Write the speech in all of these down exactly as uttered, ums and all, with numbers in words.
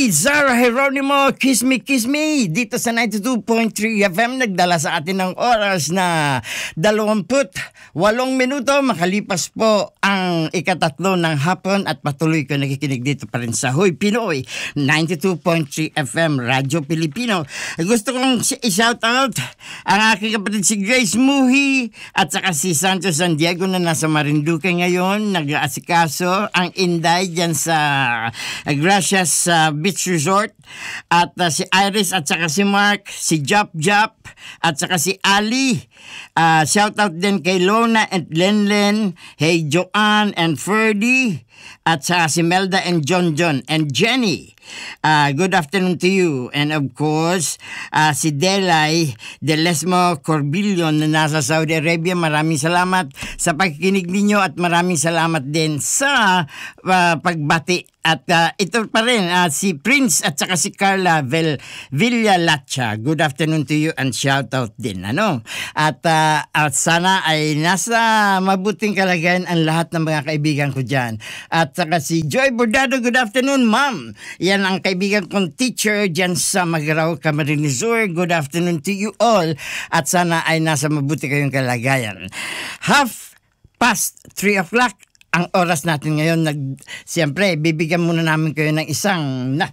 si Zara Geronimo, Kiss Me, Kiss Me, dito sa ninety-two point three F M, nagdala sa atin ng oras na dalawamput walong minuto, makalipas po ang ikatatlo ng hapon at patuloy ko nakikinig dito pa rin sa Hoy Pinoy, ninety-two point three F M, Radyo Pilipino. Gusto kong i-shout out ang aking kapatid si Grace Muhi at saka si Santos San Diego na nasa Marinduque ngayon, nag-aasikaso ang Inday dyan sa Gracias uh, Beach Resort, at uh, si Iris at saka si Mark, si Jap Jap at saka si Ali. Uh, shout out din kay Lona and Lenlen, hey Joanne and Ferdy, at saka si Melda and John John and Jenny. Uh, good afternoon to you. And of course, uh, si Delay de Lesmo Corbillion na nasa Saudi Arabia. Maraming salamat sa pagkikinig ninyo at maraming salamat din sa uh, pagbati. At uh, ito pa rin, uh, si Prince at saka si Carla Vel Villa Lacha. Good afternoon to you and shout out din. Ano? At, uh, at sana ay nasa mabuting kalagayan ang lahat ng mga kaibigan ko dyan. At saka si Joy Bordado, good afternoon ma'am. Yan ang kaibigan kong teacher dyan sa Magaraw, Camarines Sur. Good afternoon to you all. At sana ay nasa mabuti kayong kalagayan. Half past three o'clock ang oras natin ngayon. Nag, siyempre, bibigyan muna namin kayo ng isang na,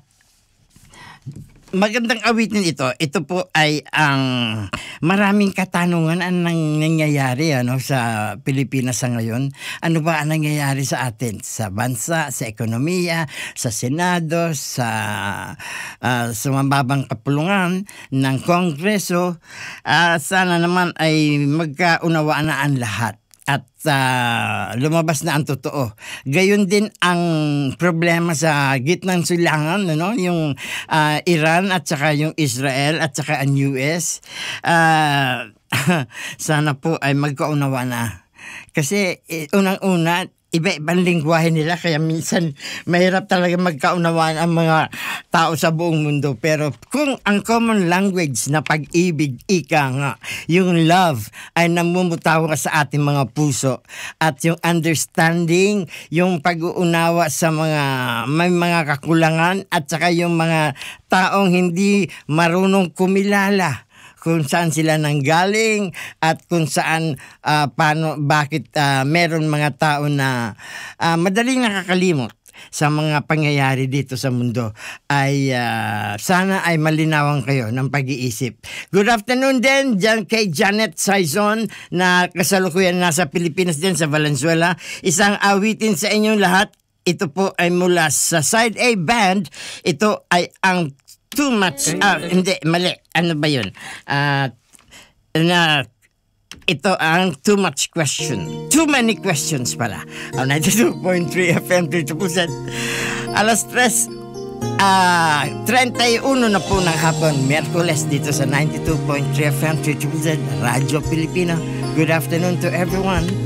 magandang awitin ito. Ito po ay ang maraming katanungan ang nangyayari ano, sa Pilipinas sa ngayon. Ano ba ang nangyayari sa atin? Sa bansa, sa ekonomiya, sa Senado, sa, uh, sa mababang kapulungan ng Kongreso. Uh, sana naman ay magkaunawaan na ang lahat. At uh, lumabas na ang totoo. Gayon din ang problema sa gitnang silangan, ano? Yung uh, Iran at saka yung Israel at saka ang U S. Uh, sana po ay magkaunawa na. Kasi eh, unang-una, iba-ibang lingwahe nila, kaya minsan mahirap talaga magkaunawaan ang mga tao sa buong mundo. Pero kung ang common language na pag-ibig, ika nga, yung love ay namumutawa sa ating mga puso, at yung understanding, yung pag-uunawa sa mga may mga kakulangan, at saka yung mga taong hindi marunong kumilala kung saan sila nanggaling at kung saan, uh, paano, bakit uh, meron mga tao na uh, madaling nakakalimot sa mga pangyayari dito sa mundo, ay uh, sana ay malinawan kayo ng pag-iisip. Good afternoon din dyan kay Janet Saison na kasalukuyan nasa Pilipinas din sa Valenzuela. Isang awitin sa inyong lahat. Ito po ay mula sa Side A Band. Ito ay ang Too much, ah, hindi, mali. Ano ba yun? Uh, na, ito ang too much question. Too many questions pala. Oh, ninety-two point three F M, thirty percent. Alas tres, ah, thirty-one na po ng hapon, Miyerkules dito sa ninety-two point three F M, thirty percent, Radyo Pilipino. Good afternoon to everyone.